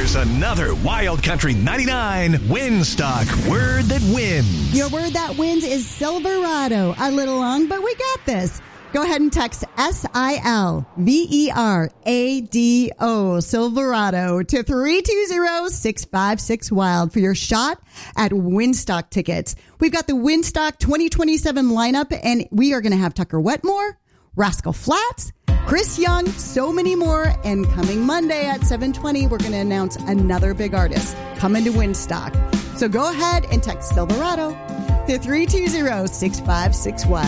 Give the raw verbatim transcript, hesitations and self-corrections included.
Here's another Wild Country ninety-nine Winstock Word That Wins. Your word that wins is Silverado. A little long, but we got this. Go ahead and text S I L V E R A D O, Silverado, to three two zero, six five six, WILD for your shot at Winstock tickets. We've got the Winstock twenty twenty-seven lineup, and we are going to have Tucker Wetmore, Rascal Flatts, Chris Young, so many more. And coming Monday at seven twenty, we're going to announce another big artist coming to Winstock. So go ahead and text Silverado to three two zero, six five six, WILD.